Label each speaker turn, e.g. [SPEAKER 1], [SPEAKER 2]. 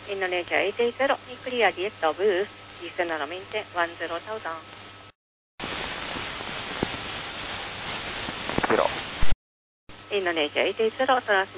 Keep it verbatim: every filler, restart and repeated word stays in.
[SPEAKER 1] Indonesia eight eight zero, clear D F W, listen nuovamente one zero thousand.
[SPEAKER 2] Zero.
[SPEAKER 1] Indonesia eight eight zero, transmit